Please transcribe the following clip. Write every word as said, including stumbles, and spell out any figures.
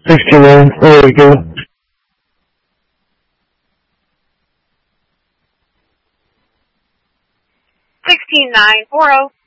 sixty-nine. There we go. sixteen nine four zero.